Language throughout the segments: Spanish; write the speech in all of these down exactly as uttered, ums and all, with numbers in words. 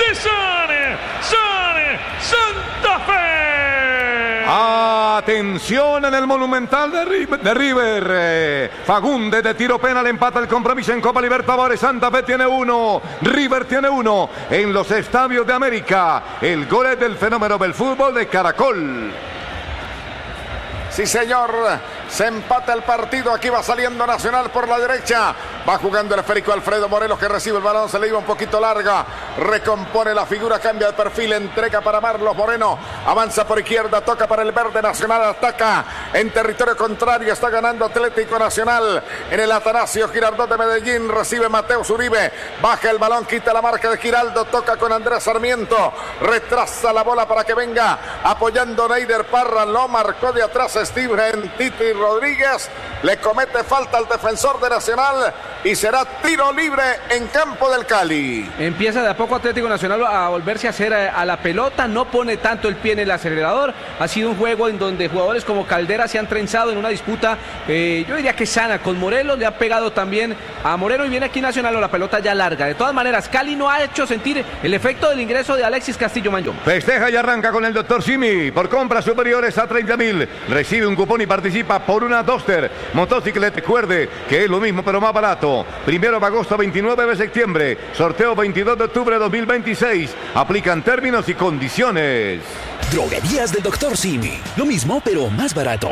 de Sane, Sane, Santa Fe. Atención en el Monumental de River. De River. Eh, Fagundes de tiro penal empata el compromiso en Copa Libertadores. Santa Fe tiene uno, River tiene uno. En los estadios de América, el gol es del fenómeno del fútbol de Caracol. Sí, señor, se empata el partido. Aquí va saliendo Nacional por la derecha. Va jugando el esférico Alfredo Morelos, que recibe el balón, se le iba un poquito larga. Recompone la figura, cambia de perfil, entrega para Marlos Moreno. Avanza por izquierda, toca para el verde. Nacional ataca en territorio contrario. Está ganando Atlético Nacional en el Atanasio Girardot de Medellín. Recibe Mateus Uribe. Baja el balón, quita la marca de Giraldo. Toca con Andrés Sarmiento. Retrasa la bola para que venga apoyando Neider Parra. Lo marcó de atrás Steven Titi Rodríguez. Le comete falta al defensor de Nacional y será tiro libre en campo del Cali. Empieza de a poco Atlético Nacional a volverse a hacer a la pelota, no pone tanto el pie en el acelerador. Ha sido un juego en donde jugadores como Caldera se han trenzado en una disputa, eh, yo diría que sana con Morelos, le ha pegado también a Moreno y viene aquí Nacional o la pelota ya larga. De todas maneras, Cali no ha hecho sentir el efecto del ingreso de Alexis Castillo Mayón. Festeja y arranca con el doctor Simi. Por compras superiores a treinta mil, recibe un cupón y participa por una Duster motocicleta. Recuerde que es lo mismo pero más barato. Primero de agosto, veintinueve de septiembre. Sorteo veintidós de octubre de dos mil veintiséis. Aplican términos y condiciones. Droguerías del doctor Simi. Lo mismo pero más barato.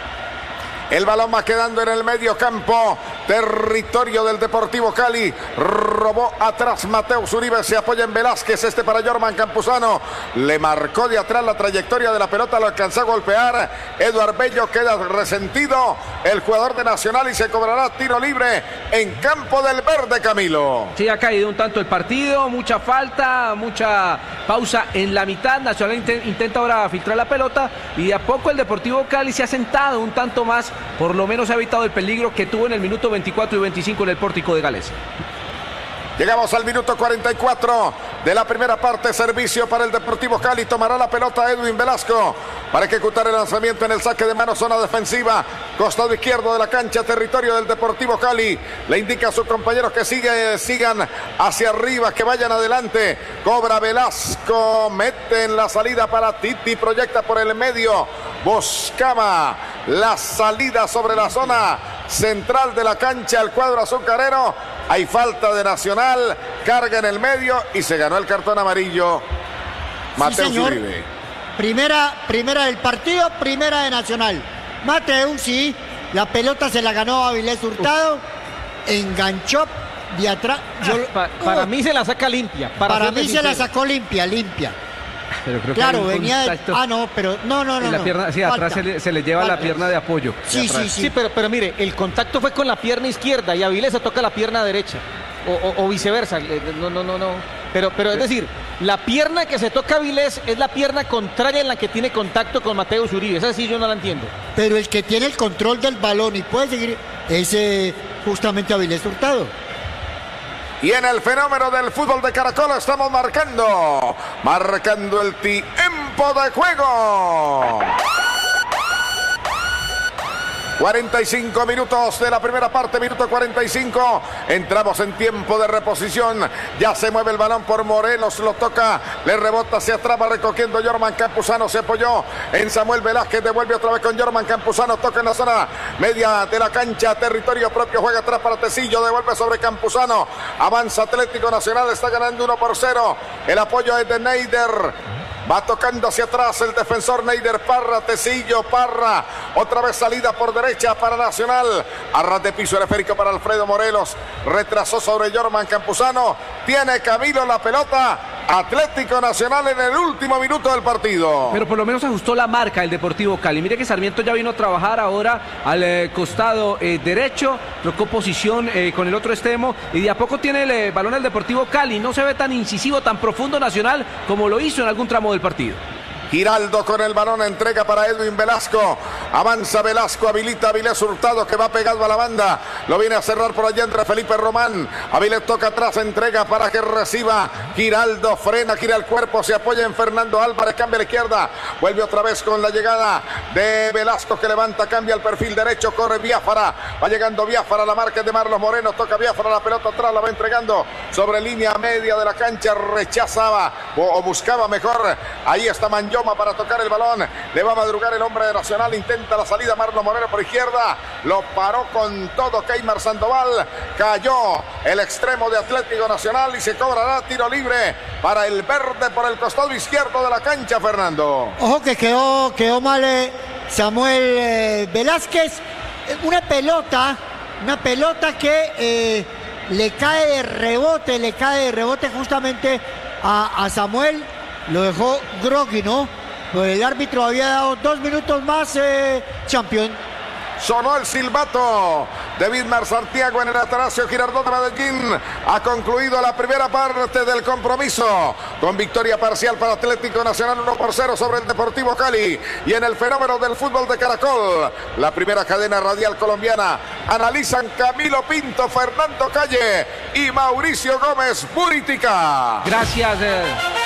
El balón va quedando en el medio campo, territorio del Deportivo Cali. Robó atrás Mateus Uribe, se apoya en Velázquez, este para Jorman Campuzano. Le marcó de atrás la trayectoria de la pelota, lo alcanzó a golpear. Eduard Bello queda resentido, el jugador de Nacional, y se cobrará tiro libre en campo del verde, Camilo. Sí, ha caído un tanto el partido, mucha falta, mucha pausa en la mitad. Nacional intenta ahora filtrar la pelota y de a poco el Deportivo Cali se ha sentado un tanto más. Por lo menos ha evitado el peligro que tuvo en el minuto veinticuatro y veinticinco en el pórtico de Gales. Llegamos al minuto cuarenta y cuatro de la primera parte. Servicio para el Deportivo Cali. Tomará la pelota Edwin Velasco para ejecutar el lanzamiento en el saque de mano, zona defensiva, costado izquierdo de la cancha, territorio del Deportivo Cali. Le indica a sus compañeros que sigue, sigan hacia arriba, que vayan adelante. Cobra Velasco, mete en la salida para Titi, proyecta por el medio. Buscaba la salida sobre la zona central de la cancha, el cuadro azucarero. Hay falta de Nacional, carga en el medio y se ganó el cartón amarillo. Mateus sí, Uribe. Primera, primera del partido, primera de Nacional. Mateus, sí, la pelota se la ganó a Avilés Hurtado, enganchó de atrás. Yo, pa, para uh, mí se la saca limpia. Para, para mí se sincero. la sacó limpia, limpia. Pero creo claro, que venía de... Ah, no, pero no, no, no. La no. pierna, sí, Falta. atrás se le, se le lleva Falta. la pierna de apoyo. Sí, de sí, sí. Sí, pero, pero mire, el contacto fue con la pierna izquierda y Avilés se toca la pierna derecha. O, o, o viceversa. No, no, no, no. Pero, pero es decir, la pierna que se toca Avilés es la pierna contraria en la que tiene contacto con Mateus Uribe. Esa sí yo no la entiendo. Pero el que tiene el control del balón y puede seguir es eh, justamente Avilés Hurtado. Y en el fenómeno del fútbol de Caracol estamos marcando, marcando el tiempo de juego. cuarenta y cinco minutos de la primera parte, minuto cuarenta y cinco. Entramos en tiempo de reposición. Ya se mueve el balón por Morelos, lo toca, le rebota hacia atrás, va recogiendo Jorman Campuzano. Se apoyó en Samuel Velázquez, devuelve otra vez con Jorman Campuzano. Toca en la zona media de la cancha, territorio propio, juega atrás para Tecillo, devuelve sobre Campuzano. Avanza Atlético Nacional, está ganando uno por cero. El apoyo es de Neider. Va tocando hacia atrás el defensor Neider Parra, Tecillo, Parra, otra vez salida por derecha para Nacional, arras de piso esférico para Alfredo Morelos, retrasó sobre Jorman Campuzano, tiene Camilo la pelota, Atlético Nacional en el último minuto del partido. Pero por lo menos ajustó la marca el Deportivo Cali. Mire que Sarmiento ya vino a trabajar ahora al eh, costado eh, derecho, tocó posición eh, con el otro extremo y de a poco tiene el eh, balón el Deportivo Cali. No se ve tan incisivo, tan profundo Nacional como lo hizo en algún tramo del partido. Giraldo con el balón, entrega para Edwin Velasco. Avanza Velasco, habilita a Avilés Hurtado, que va pegado a la banda. Lo viene a cerrar por allá entre Felipe Román. Avilés toca atrás, entrega para que reciba. Giraldo frena, gira el cuerpo, se apoya en Fernando Álvarez, cambia a la izquierda. Vuelve otra vez con la llegada de Velasco, que levanta, cambia el perfil derecho, corre Biafara. Va llegando Biafara, la marca de Marlos Moreno. Toca Biafara, la pelota atrás, la va entregando sobre línea media de la cancha. Rechazaba o, o buscaba mejor. Ahí está Manyoma para tocar el balón. Le va a madrugar el hombre de Nacional. Intenta la salida Marlos Moreno por izquierda. Lo paró con todo Keimar Sandoval. Cayó el extremo de Atlético Nacional y se cobrará tiro libre para el verde por el costado izquierdo de la cancha, Fernando. Ojo que quedó, quedó mal eh, Samuel eh, Velázquez. Una pelota, una pelota que eh, le cae de rebote, le cae de rebote justamente a, a Samuel. Lo dejó groggy, ¿no? Pues el árbitro había dado dos minutos más, eh, campeón. Sonó el silbato de Vidmar Santiago en el Atanasio Girardot de Medellín. Ha concluido la primera parte del compromiso con victoria parcial para Atlético Nacional, uno por cero sobre el Deportivo Cali. Y en el fenómeno del fútbol de Caracol, la primera cadena radial colombiana, analizan Camilo Pinto, Fernando Calle y Mauricio Gómez Buritica. Gracias. Eh...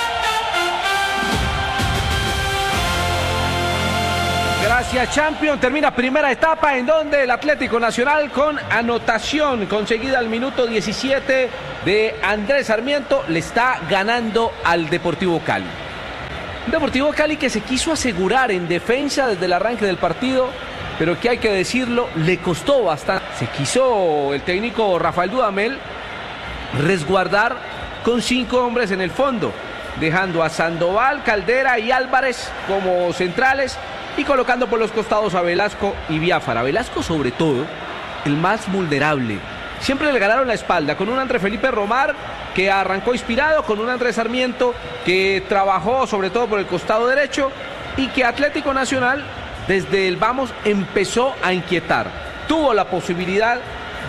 Gracias, Champion. Termina primera etapa en donde el Atlético Nacional, con anotación conseguida al minuto diecisiete de Andrés Sarmiento, le está ganando al Deportivo Cali. Un Deportivo Cali que se quiso asegurar en defensa desde el arranque del partido, pero que hay que decirlo, le costó bastante. Se quiso el técnico Rafael Dudamel resguardar con cinco hombres en el fondo, dejando a Sandoval, Caldera y Álvarez como centrales, y colocando por los costados a Velasco y Biafara. Velasco, sobre todo, el más vulnerable. Siempre le ganaron la espalda, con un André Felipe Romar que arrancó inspirado, con un Andrés Sarmiento que trabajó sobre todo por el costado derecho, y que Atlético Nacional desde el vamos empezó a inquietar. Tuvo la posibilidad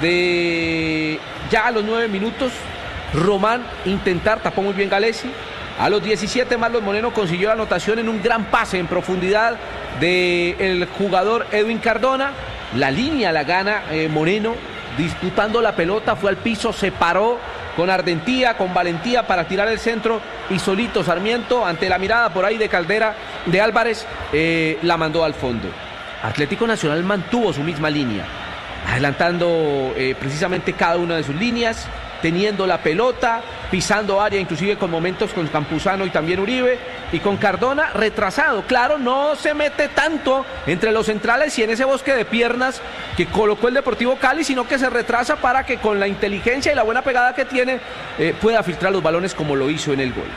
de, ya a los nueve minutos, Román intentar, tapó muy bien Galesi. A los diecisiete, Marlos Moreno consiguió la anotación en un gran pase en profundidad del jugador Edwin Cardona. La línea la gana eh, Moreno, disputando la pelota, fue al piso, se paró con ardentía, con valentía para tirar el centro, y solito Sarmiento, ante la mirada por ahí de Caldera, de Álvarez, eh, la mandó al fondo. Atlético Nacional mantuvo su misma línea, adelantando eh, precisamente cada una de sus líneas, teniendo la pelota, pisando área, inclusive con momentos con Campuzano y también Uribe, y con Cardona retrasado. Claro, no se mete tanto entre los centrales y en ese bosque de piernas que colocó el Deportivo Cali, sino que se retrasa para que con la inteligencia y la buena pegada que tiene eh, pueda filtrar los balones como lo hizo en el gol.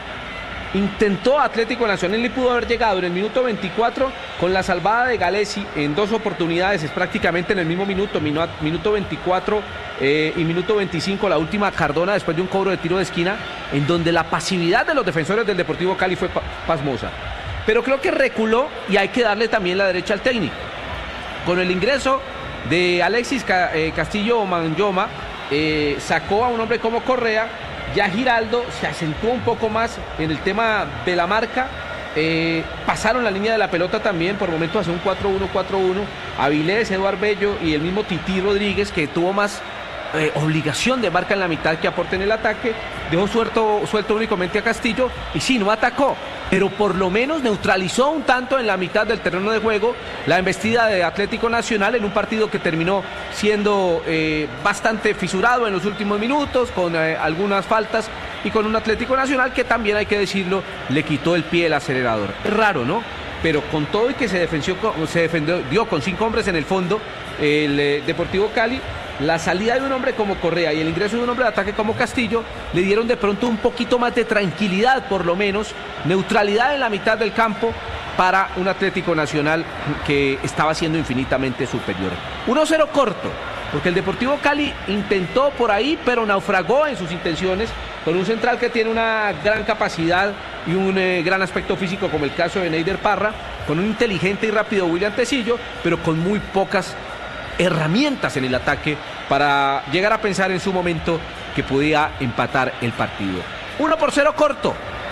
Intentó Atlético Nacional y pudo haber llegado en el minuto veinticuatro con la salvada de Galesi en dos oportunidades, es prácticamente en el mismo minuto, minuto veinticuatro eh, y minuto veinticinco, la última Cardona después de un cobro de tiro de esquina, en donde la pasividad de los defensores del Deportivo Cali fue pasmosa. Pero creo que reculó, y hay que darle también la derecha al técnico. Con el ingreso de Alexis Castillo Manyoma, eh, sacó a un hombre como Correa. Ya Giraldo se acentuó un poco más en el tema de la marca. Eh, pasaron la línea de la pelota también, por momentos hace un cuatro uno cuatro uno. Avilés, Eduardo Bello y el mismo Tití Rodríguez, que tuvo más eh, obligación de marca en la mitad que aporte en el ataque. Dejó suelto, suelto únicamente a Castillo, y sí, no atacó, pero por lo menos neutralizó un tanto en la mitad del terreno de juego la embestida de Atlético Nacional en un partido que terminó siendo eh, bastante fisurado en los últimos minutos, con eh, algunas faltas, y con un Atlético Nacional que también, hay que decirlo, le quitó el pie el acelerador. Es raro, ¿no? Pero con todo y que se defendió, se defendió con cinco hombres en el fondo, el eh, Deportivo Cali, la salida de un hombre como Correa y el ingreso de un hombre de ataque como Castillo le dieron de pronto un poquito más de tranquilidad, por lo menos, neutralidad en la mitad del campo para un Atlético Nacional que estaba siendo infinitamente superior. uno cero corto, porque el Deportivo Cali intentó por ahí, pero naufragó en sus intenciones, con un central que tiene una gran capacidad y un eh, gran aspecto físico, como el caso de Neider Parra, con un inteligente y rápido William Tecillo, pero con muy pocas herramientas en el ataque para llegar a pensar en su momento que podía empatar el partido. uno por cero corto,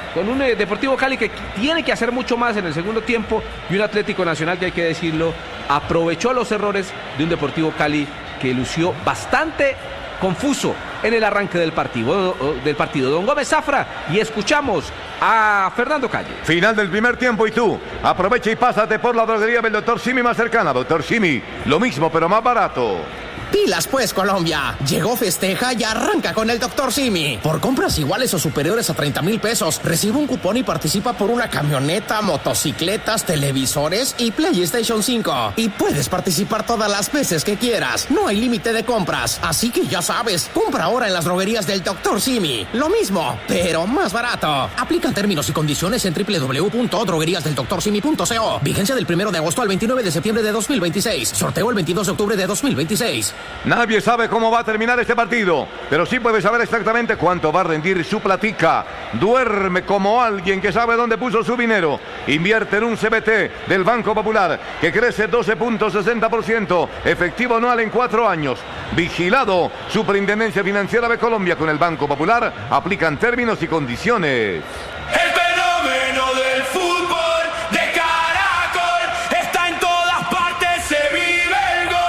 con un eh, Deportivo Cali que tiene que hacer mucho más en el segundo tiempo y un Atlético Nacional que hay que decirlo, aprovechó los errores de un Deportivo Cali que lució bastante confuso en el arranque del partido, del partido. Don Gómez Zafra, y escuchamos a Fernando Calle. Final del primer tiempo y tú, aprovecha y pásate por la droguería del doctor Simi más cercana. doctor Simi, lo mismo pero más barato. Pilas pues, Colombia. Llegó, festeja y arranca con el doctor Simi. Por compras iguales o superiores a treinta mil pesos, recibe un cupón y participa por una camioneta, motocicletas, televisores y PlayStation cinco. Y puedes participar todas las veces que quieras. No hay límite de compras. Así que ya sabes, compra ahora en las droguerías del doctor Simi. Lo mismo, pero más barato. Aplican términos y condiciones en doble u doble u doble u punto droguerías del doctor simi punto co. Vigencia del primero de agosto al veintinueve de septiembre de dos mil veintiséis. Sorteo el veintidós de octubre de dos mil veintiséis. Nadie sabe cómo va a terminar este partido, pero sí puede saber exactamente cuánto va a rendir su platica. Duerme como alguien que sabe dónde puso su dinero. Invierte en un C B T del Banco Popular que crece doce punto sesenta por ciento, efectivo anual en cuatro años. Vigilado, Superintendencia Financiera de Colombia. Con el Banco Popular aplican términos y condiciones. El fenómeno del fútbol de Caracol está en todas partes, se vive el gol.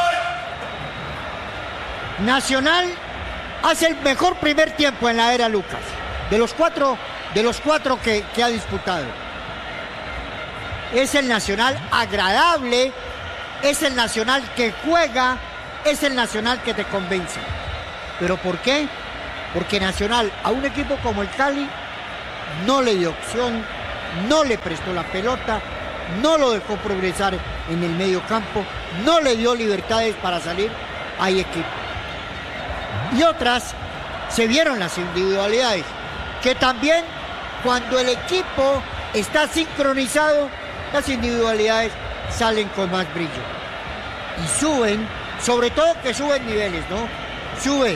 Nacional hace el mejor primer tiempo en la era Lucas, de los cuatro, de los cuatro que, que ha disputado. Es el Nacional agradable, es el Nacional que juega, es el Nacional que te convence. ¿Pero por qué? Porque Nacional a un equipo como el Cali no le dio opción, no le prestó la pelota, no lo dejó progresar en el medio campo, no le dio libertades para salir. Hay equipo. Y otras, se vieron las individualidades, que también cuando el equipo está sincronizado, las individualidades salen con más brillo. Y suben, sobre todo que suben niveles, ¿no? Sube.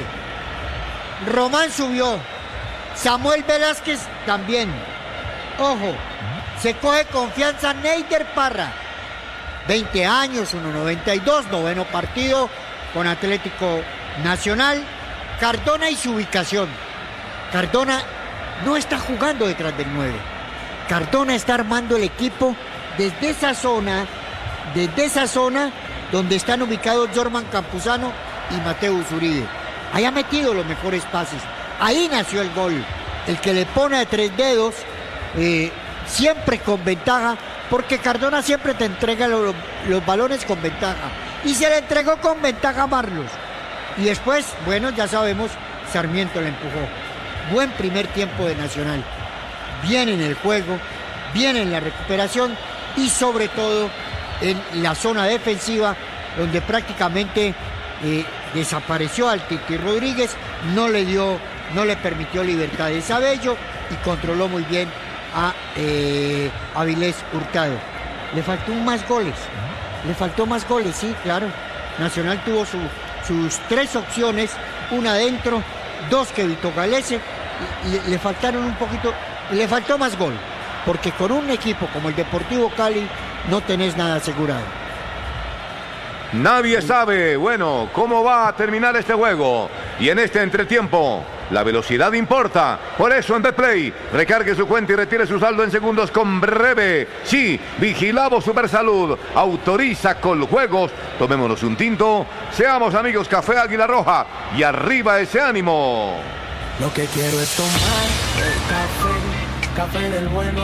Román subió. Samuel Velázquez también. Ojo, se coge confianza Neider Parra. veinte años, uno noventa y dos, noveno partido con Atlético Nacional. Cardona y su ubicación. Cardona no está jugando detrás del nueve. Cardona está armando el equipo desde esa zona, desde esa zona donde están ubicados Jorman Campuzano y Mateus Uribe. Ahí ha metido los mejores pases. Ahí nació el gol. El que le pone de tres dedos, eh, siempre con ventaja, porque Cardona siempre te entrega los, los balones con ventaja. Y se le entregó con ventaja a Marlos. Y después, bueno, ya sabemos, Sarmiento le empujó. Buen primer tiempo de Nacional. Bien en el juego, bien en la recuperación y sobre todo en la zona defensiva, donde prácticamente eh, desapareció al Titi Rodríguez, no le dio, no le permitió libertades a Bello y controló muy bien a eh, Avilés Hurtado. Le faltó más goles, le faltó más goles, sí, claro. Nacional tuvo su sus tres opciones, una adentro, dos que evitó Galese, y, y le faltaron un poquito, le faltó más gol, porque con un equipo como el Deportivo Cali no tenés nada asegurado. Nadie sabe, bueno, cómo va a terminar este juego. Y en este entretiempo, la velocidad importa. Por eso en Betplay, recargue su cuenta y retire su saldo en segundos con Breve. Sí, Vigilado Supersalud. Autoriza con juegos. Tomémonos un tinto. Seamos amigos Café Águila Roja. Y arriba ese ánimo. Lo que quiero es tomar el café, café del bueno.